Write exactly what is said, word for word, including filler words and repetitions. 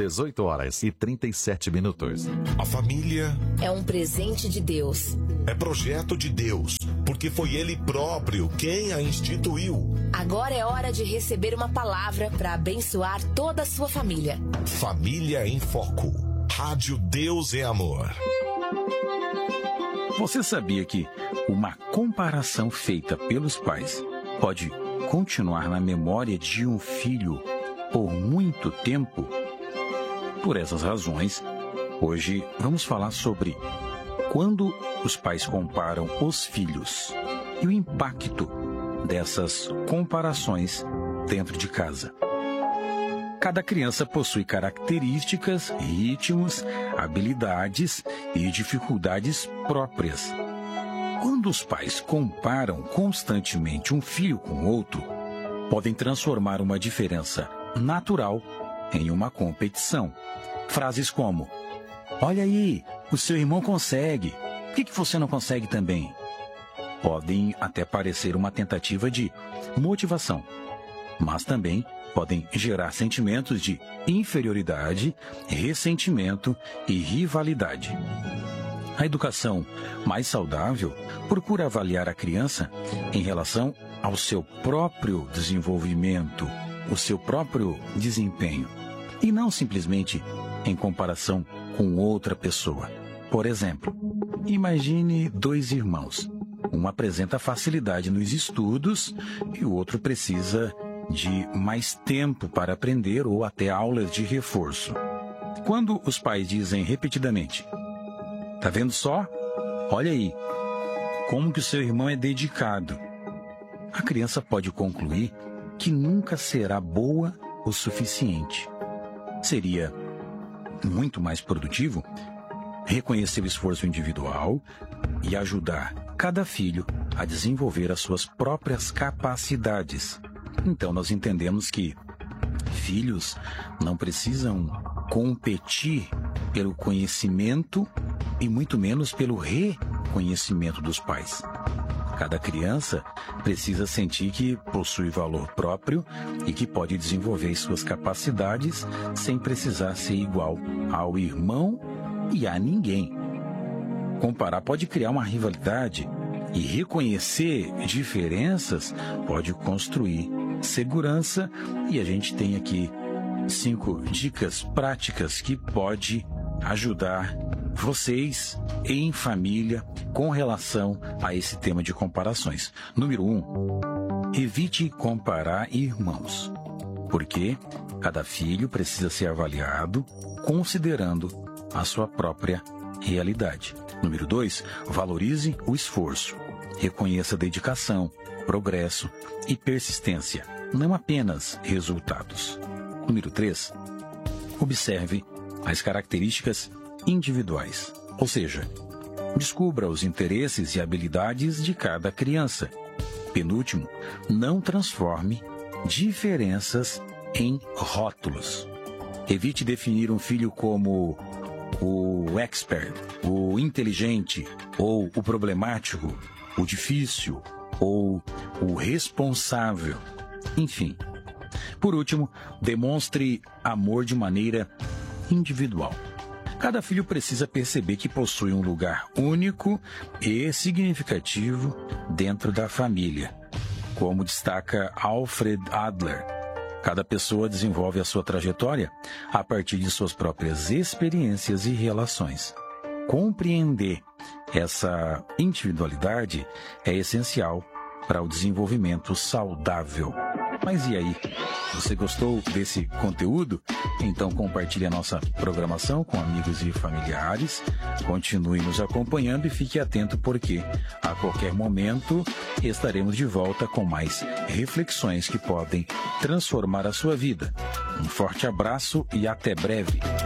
dezoito horas e trinta e sete minutos. A família é um presente de Deus. É projeto de Deus, porque foi Ele próprio quem a instituiu. Agora é hora de receber uma palavra para abençoar toda a sua família. Família em Foco. Rádio Deus é Amor. Você sabia que uma comparação feita pelos pais pode continuar na memória de um filho por muito tempo? Por essas razões, hoje vamos falar sobre quando os pais comparam os filhos e o impacto dessas comparações dentro de casa. Cada criança possui características, ritmos, habilidades e dificuldades próprias. Quando os pais comparam constantemente um filho com outro, podem transformar uma diferença natural em uma competição. Frases como: "Olha aí, o seu irmão consegue, por que que você não consegue também?" Podem até parecer uma tentativa de motivação, mas também podem gerar sentimentos de inferioridade, ressentimento e rivalidade. A educação mais saudável procura avaliar a criança em relação ao seu próprio desenvolvimento, o seu próprio desempenho, e não simplesmente em comparação com outra pessoa. Por exemplo, imagine dois irmãos. Um apresenta facilidade nos estudos e o outro precisa de mais tempo para aprender ou até aulas de reforço. Quando os pais dizem repetidamente: "Tá vendo só? Olha aí, como que o seu irmão é dedicado", a criança pode concluir que nunca será boa o suficiente. Seria muito mais produtivo reconhecer o esforço individual e ajudar cada filho a desenvolver as suas próprias capacidades. Então nós entendemos que filhos não precisam competir pelo conhecimento e muito menos pelo reconhecimento dos pais. Cada criança precisa sentir que possui valor próprio e que pode desenvolver suas capacidades sem precisar ser igual ao irmão e a ninguém. Comparar pode criar uma rivalidade e reconhecer diferenças pode construir segurança, e a gente tem aqui cinco dicas práticas que pode ajudar vocês em família com relação a esse tema de comparações. Número um, evite comparar irmãos, porque cada filho precisa ser avaliado considerando a sua própria realidade. Número dois, valorize o esforço. Reconheça dedicação, progresso e persistência, não apenas resultados. Número três, observe as características individuais, ou seja, descubra os interesses e habilidades de cada criança. Penúltimo, não transforme diferenças em rótulos. Evite definir um filho como o expert, o inteligente, ou o problemático, o difícil, ou o responsável. Enfim. Por último, demonstre amor de maneira individual. Cada filho precisa perceber que possui um lugar único e significativo dentro da família. Como destaca Alfred Adler, cada pessoa desenvolve a sua trajetória a partir de suas próprias experiências e relações. Compreender essa individualidade é essencial para o desenvolvimento saudável. Mas e aí? Você gostou desse conteúdo? Então compartilhe a nossa programação com amigos e familiares. Continue nos acompanhando e fique atento, porque a qualquer momento estaremos de volta com mais reflexões que podem transformar a sua vida. Um forte abraço e até breve.